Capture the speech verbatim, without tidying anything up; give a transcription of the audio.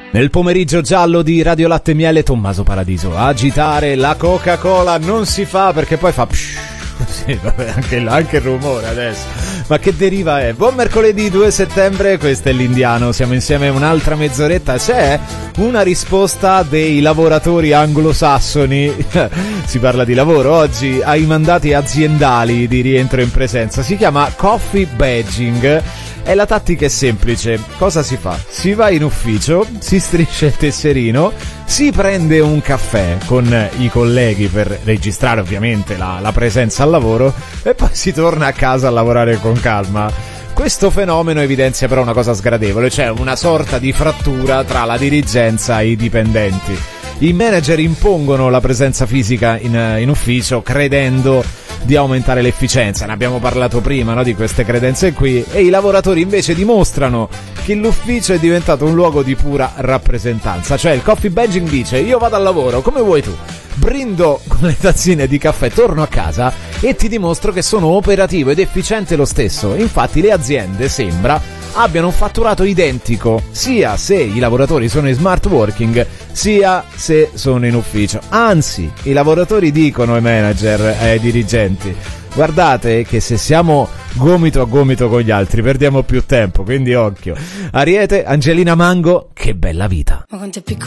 Nel pomeriggio giallo di Radio Latte Miele, Tommaso Paradiso. Agitare la Coca-Cola non si fa perché poi fa psh, sì, vabbè, anche, anche il rumore adesso. Ma che deriva è? Buon mercoledì due settembre, questo è l'Indiano. Siamo insieme un'altra mezz'oretta. C'è una risposta dei lavoratori anglosassoni, si parla di lavoro oggi, ai mandati aziendali di rientro in presenza. Si chiama coffee badging. E la tattica è semplice. Cosa si fa? Si va in ufficio, si striscia il tesserino, si prende un caffè con i colleghi per registrare ovviamente la, la presenza al lavoro e poi si torna a casa a lavorare con calma. Questo fenomeno evidenzia però una cosa sgradevole, cioè una sorta di frattura tra la dirigenza e i dipendenti. I manager impongono la presenza fisica in, in ufficio credendo di aumentare l'efficienza, ne abbiamo parlato prima, no, di queste credenze qui, e i lavoratori invece dimostrano che l'ufficio è diventato un luogo di pura rappresentanza. Cioè il coffee badging dice: io vado al lavoro, come vuoi tu, brindo con le tazzine di caffè, torno a casa e ti dimostro che sono operativo ed efficiente lo stesso. Infatti le aziende sembra abbiano un fatturato identico sia se i lavoratori sono in smart working sia se sono in ufficio. Anzi, i lavoratori dicono ai manager e ai dirigenti: guardate che se siamo gomito a gomito con gli altri perdiamo più tempo, quindi occhio. Ariete, Angelina Mango, che bella vita. Ma quanto è piccolo